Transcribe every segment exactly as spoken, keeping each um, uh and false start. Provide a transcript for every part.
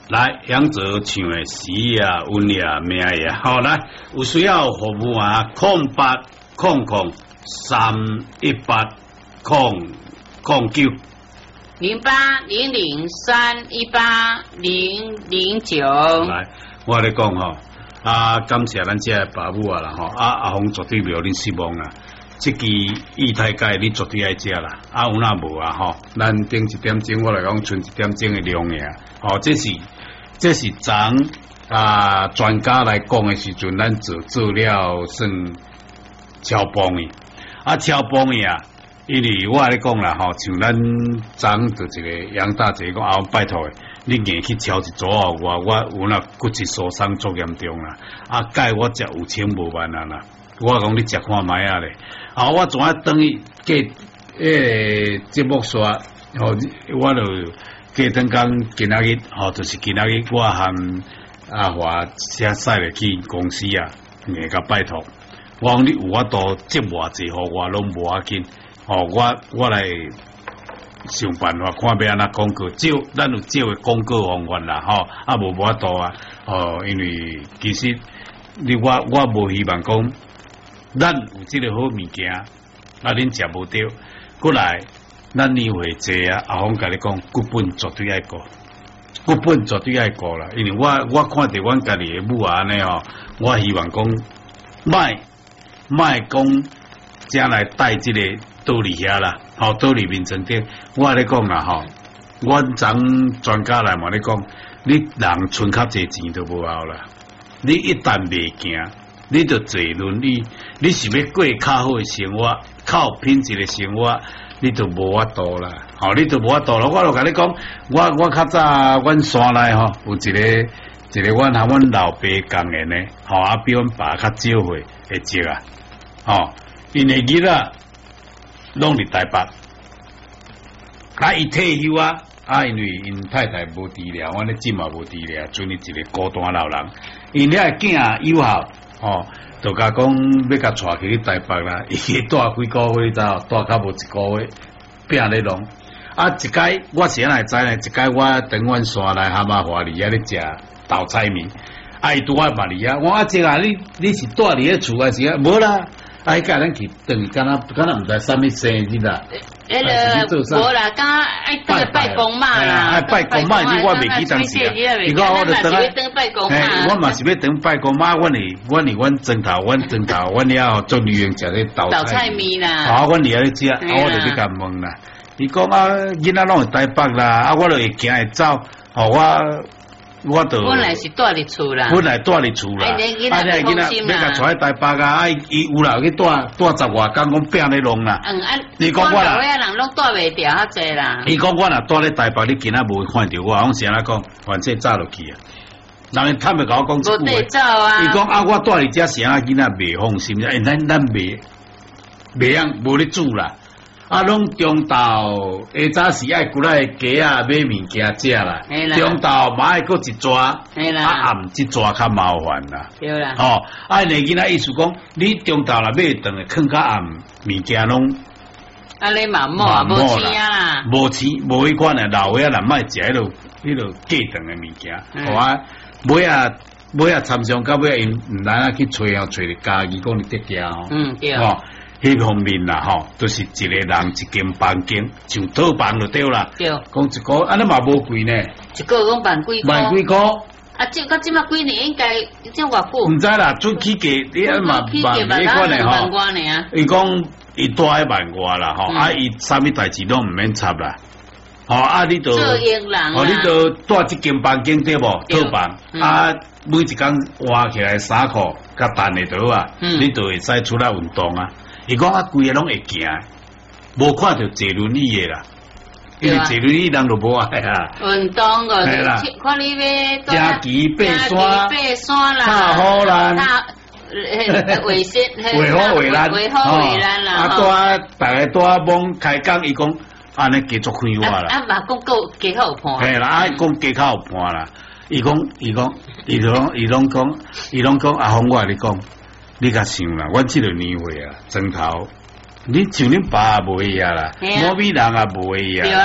来，杨泽唱的诗啊、文啊、名啊，好来，有需要服务啊，空八空空三一八空空九零八零零三一八零零九。 来，我咧讲吼，啊，感谢咱这爸母啊啦吼，啊阿红绝对袂互恁失望啦。这支液态钙你绝对爱食啦，啊有那无啊吼，咱顶一点钟我来讲，剩一点钟的量尔，吼，这是这是昨啊专家来讲的时阵，咱做做了算超棒的，啊超棒的啊，因为我咧讲啦吼，像咱昨就一个杨大姐讲啊，拜托的，你硬去超一组啊，我我有那骨质疏松足严重啦，啊钙我食有千无万啊啦。我讲你食看卖啊咧，啊我怎啊等于计诶节目说，吼我就计等讲今仔日，吼就是今仔日我含阿华写使咧去公司啊，硬甲拜托，我讲你有法度接偌济互我拢无要紧，吼我我来想办法看要安怎广告，少咱有少嘅广告方法啦，吼啊无无法度啊，吼因为其实你我我无希望讲。咱有即个好物件，啊，恁食无着，过来，咱年会济啊，阿峰甲你讲，骨本绝对爱顾，骨本绝对爱顾啦。因为我我看着阮家己的母啊安尼吼，我希望讲，卖卖讲，将来带即个道理遐啦，吼道理面前顶，我咧讲啦吼，阮昨专家来嘛咧讲，你人存较济钱都无效啦，你一旦袂行。你就坐轮椅，你是要过较好的生活，靠品质的生活，你就无法度啦。吼、哦，你就无法度啦。我就甲你讲，我我较早阮山内吼有一个一个阮和阮老爸共的呢，吼、哦、啊比阮爸较少岁会识啊，吼因为囡仔拢伫台北，啊伊退休啊，啊因为因太太无治疗，阮咧姊嘛无治疗，剩伊一个孤单老人，因遐囝有效。哦，就甲讲要甲带去台北啦，伊带几个月咋，带较无一个月，拼咧弄。啊，一届我是安尼知呢，一届我等阮山内蛤蟆花里啊咧食豆菜面，啊伊拄我捌你啊，我啊这啊你你是住伫咧厝还是啊？无啦，啊伊甲咱去等于敢若敢若毋知啥物生日啦。 迄个无啦，刚爱等拜公妈啦， 爱拜公妈，我袂记当时啊。伊讲我就等啊， 拜公妈， 我嘛是要等拜公妈。阮哩，阮哩，阮枕头，阮枕头，阮了做女人食迄豆菜面啦。 啊，阮哩咧食，啊，我就去甲问啦。伊讲啊，囡仔拢会台北啦，啊，我就会行会走，吼我。我就本来是住伫厝啦， 本来住伫厝啦，啊，你囡仔要甲带台北啊，啊，伊有啦去住住十外工，讲拼咧弄啦。 嗯啊， 你讲我啦， 人拢住袂掉遐济啦。 伊讲我若住咧台北，你今仔无看着我，我是安怎讲？反正走落去啊。人坦白甲我讲， 无地走啊。 伊讲啊，我住伫遮是安怎囡仔袂放心，诶，咱咱袂袂样无咧煮啦。啊，拢中昼下早时爱过来鸡啊买物件食啦，中昼嘛爱搁一抓，啊暗一抓较麻烦啦。 对啦， 哦，啊，你囡仔意思讲，你中昼啦买顿诶，囥较暗物件拢， 啊你嘛无啊无钱啦， 无钱无迄款诶，老伙仔啦莫食迄落迄落过顿诶物件，好啊，尾啊尾啊参详到尾因毋难啊去找啊找着家己讲你得惊哦， 嗯对哦。迄方面啦，吼，都是一个人一间房间，像套房就对啦。 对， 讲一个，安尼嘛无贵呢。 一个讲万几块。 万几块？ 啊，即到即嘛几年应该即偌久？ 毋知啦，做起价你啊嘛万几块呢？ 万外呢？ 伊讲伊住喺万外啦，吼，啊伊啥物代志拢毋免插啦。吼啊，你都， 做英人哦，你都住一间房间对无？套房啊，每一工换起来衫裤甲单下倒啊，你都会使出来运动啊。伊讲啊，规个拢会行，无看着坐轮椅的啦，因为坐轮椅人就无爱啦。 运动个，看你要加旗爬山， 爬山啦， 踏好啦， 卫生， 卫好卫烂， 卫好卫烂啦。 啊，带大家带帮开讲，伊讲安尼加足开我啦。 啊，嘛讲够加较有伴。 系啦，啊，讲加较有伴啦。伊讲，伊讲，伊拢，伊拢讲，伊拢讲，阿峰我你讲。你甲想啦，阮即个年岁啊，砖头，你像恁爸也无会啊啦，某米人也无会啊。 对啊。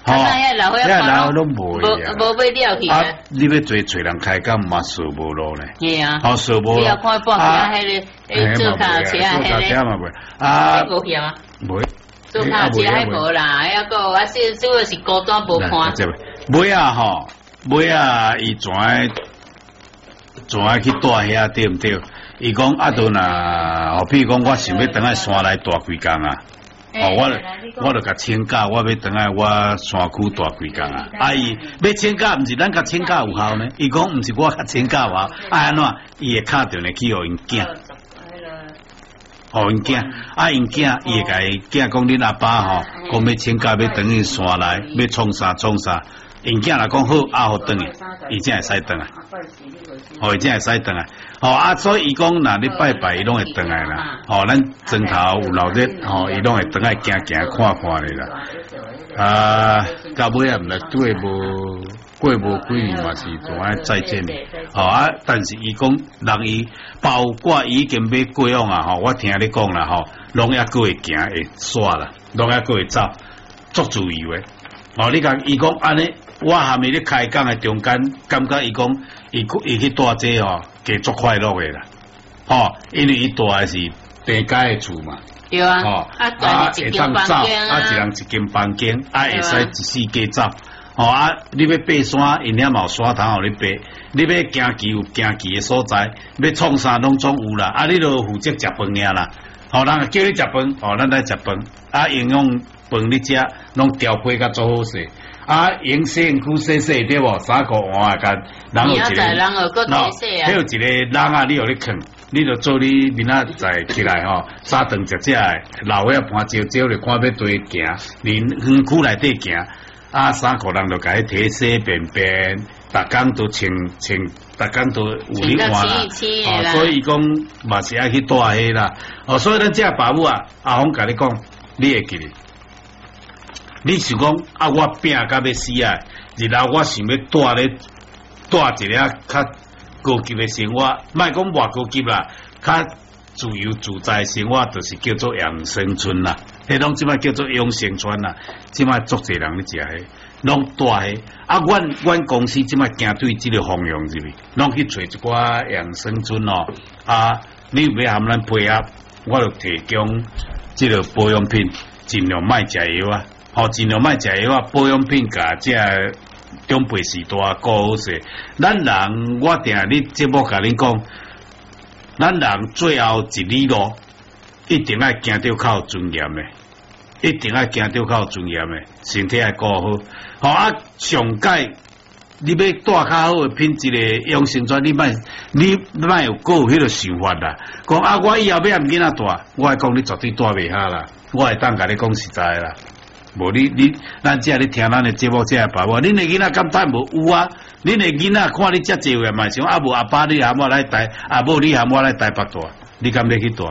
啊，遐老伙仔老拢无无无买了去啊！ 你要做找人开工嘛，数无路咧。 系啊， 好数无。 你要看半下迄个，诶，做卡车迄个。 嘛袂啊， 无去啊？ 袂。 做卡车还无啦，还个啊，是主要是高端无看。 买啊吼，买啊，伊怎爱怎爱去带遐对毋对？伊讲啊，都若，哦，譬如讲，我想要等下山内大几工啊。哦，我我著甲请假，我要等下我山区大几工啊！啊，伊要请假，毋是咱甲请假有效呢？伊讲毋是我甲请假有效，啊安怎？伊会敲电话去互因囝，互因囝，啊因囝伊会甲伊囝讲恁阿爸吼，讲要请假要等去山内，要创啥创啥。因囝若讲好，啊好转去，伊才会使转啊。哦，伊才会使转啊。哦啊，所以伊讲，若你拜拜，伊拢会转来啦。哦，咱庄头有老日，哦，伊拢会转来行行看看咧啦。啊，到尾也毋来对无过无几年嘛是总爱再见的。哦啊，但是伊讲，人伊包括已经买过往啊，吼，我听你讲啦，吼，拢抑佫会行会煞啦，拢抑佫会走，足自由诶。哦，你讲伊讲安尼。我还没咧开讲的中间，感觉伊讲，伊伊去住这吼，加足快乐的啦，吼，因为伊住的是地家的厝嘛， 对啊， 吼， 啊，啊会当走，啊，一人一间房间，啊，会使一世界走，吼啊，你要爬山，因遐嘛有山头互你爬，你要行棋有行棋的所在，要创啥拢总有啦，啊，你著负责食饭尔啦，吼，人叫你食饭，吼，咱来食饭，啊，营养饭你食，拢调配甲做好势。啊，用洗身躯洗洗对无？衫裤换下间，人有一个，喏，还有一个人啊，你互你啃，你就做你明仔载起来吼，三顿食食的，老伙仔盘招招就看要对行，连园区内底行，啊，衫裤人就甲伊摕洗便便，逐工都穿穿，逐工都有你换啦，哦，所以讲嘛是爱去带迄啦，哦，所以咱这爸母啊，阿峰甲你讲，你会记哩。你想讲啊，我拼甲要死啊！然后我想要带咧带一个较高级的生活，莫讲偌高级啦，较自由自在生活，就是叫做养生村啦。迄拢即摆叫做养生村啦，即摆足侪人咧食迄，拢带迄。啊，阮阮公司即摆行对即个方向入去，拢去找一寡养生村哦。啊，你要含咱配合，我就提供即个保养品，尽量莫食药啊。哦，尽量莫食药啊，保养品甲即长辈时代顾好势。咱人我定你节目甲恁讲，咱人最后一里路一定爱行着较有尊严的，一定爱行着较有尊严的，身体爱顾好。吼、哦、啊，上届你要带较好的品质的养生砖，你莫你莫有个有迄个想法啦。讲啊，我以后要按囡仔带，我会讲你绝对带袂下啦。我会当甲你讲实在啦。无你你，咱只你听咱的节目，只爸爸，恁的囡仔敢趁无有啊？恁的囡仔看你遮济位嘛，想啊无阿爸你喊我来带，啊无你喊我来带北大，你敢要去带？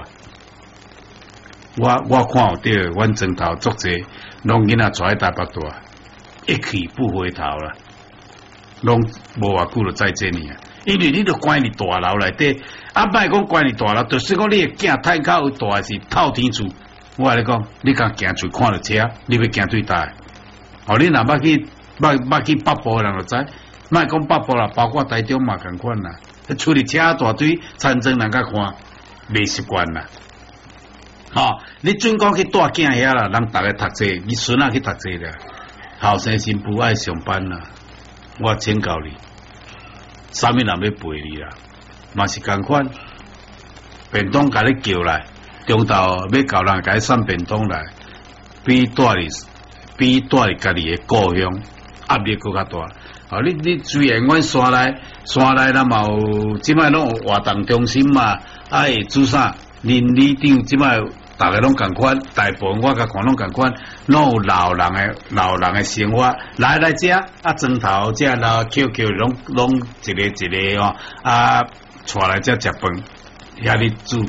我我看有对，阮庄头足济，拢囡仔带去台北大，一去不回头啦，拢无偌久就再见你啊！因为你都关伫大楼内底，啊莫讲关伫大楼，就算讲你的囝太口有大是透天厝。我跟你讲，你敢行出看到车，你要行对倒。哦，你若捌去捌捌去北部的人就知，莫讲北部啦，包括台中嘛共款啦。出去车大堆，参政人家看，袂习惯啦。哦，你准讲去带囝遐啦，人逐个读册，你孙仔去读册啦。后生新妇爱上班啦，我请教你，啥物人要陪你啦？嘛是共款，便当甲你叫来。中昼要教人甲伊送便当来，比带哩比带哩家己的故乡压力搁较大。哦，你你虽然阮山内山内咱嘛有即摆拢有活动中心嘛，啊会做啥？邻里长即摆逐个拢共款，大部分我甲看拢共款，拢有老人的老人的生活。来来遮啊，庄头遮老 Q Q 拢拢一个一个哦，啊，带来遮食饭，遐你煮。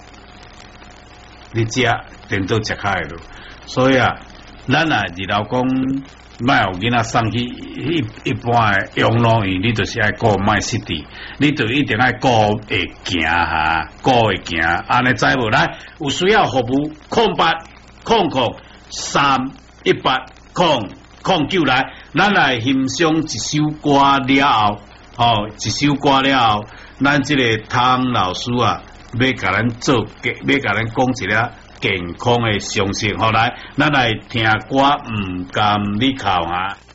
你食颠倒食开咯，所以啊，咱啊日后讲，莫有囡仔送去一一般的养老院，你就是爱顾莫失智，你就一定爱顾会行哈，顾会行，安尼知无？来，有需要服务，空八空空三一八空控九来，咱来欣赏一首歌了后，哦，一首歌了后，咱这个汤老师啊，要甲咱做，要甲咱讲一个健康的常识，好来，咱来听歌，唔甘你哭啊。